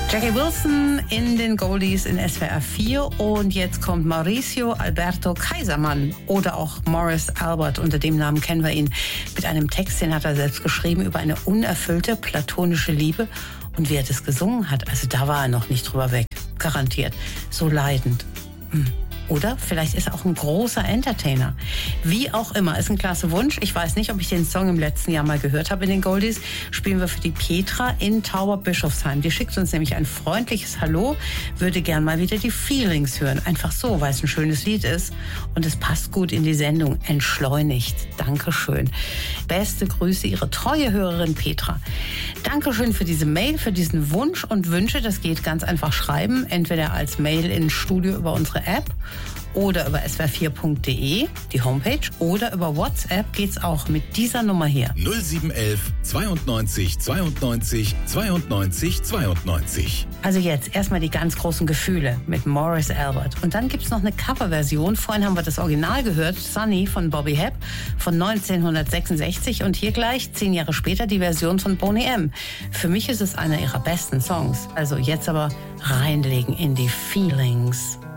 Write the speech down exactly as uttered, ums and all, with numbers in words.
Jackie Wilson in den Goldies in S W R vier und jetzt kommt Mauricio Alberto Kaisermann oder auch Morris Albert, unter dem Namen kennen wir ihn, mit einem Text, den hat er selbst geschrieben, über eine unerfüllte platonische Liebe und wie er das gesungen hat, also da war er noch nicht drüber weg, garantiert, so leidend. Hm. Oder vielleicht ist er auch ein großer Entertainer. Wie auch immer, ist ein klasse Wunsch. Ich weiß nicht, ob ich den Song im letzten Jahr mal gehört habe in den Goldies. Spielen wir für die Petra in Tauberbischofsheim. Die schickt uns nämlich ein freundliches Hallo, würde gern mal wieder die Feelings hören. Einfach so, weil es ein schönes Lied ist und es passt gut in die Sendung. Entschleunigt. Dankeschön. Beste Grüße, Ihre treue Hörerin Petra. Dankeschön für diese Mail, für diesen Wunsch und Wünsche. Das geht ganz einfach schreiben, entweder als Mail ins Studio über unsere App oder über s w r vier punkt d e, die Homepage, oder über WhatsApp geht's auch mit dieser Nummer hier. null sieben eins eins zweiundneunzig zweiundneunzig zweiundneunzig zweiundneunzig. Also jetzt erstmal die ganz großen Gefühle mit Morris Albert. Und dann gibt's noch eine Coverversion. Vorhin haben wir das Original gehört, Sunny von Bobby Hebb von neunzehnhundertsechsundsechzig. Und hier gleich, zehn Jahre später, die Version von Boney M. Für mich ist es einer ihrer besten Songs. Also jetzt aber reinlegen in die Feelings.